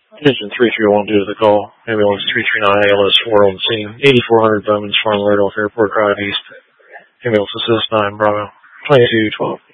Attention 3312 to the call. Ambulance 339 ALS 4 on scene. 8400 Bowman's Farm Road off Airport Drive East. Ambulance assist 9 Bravo 2212.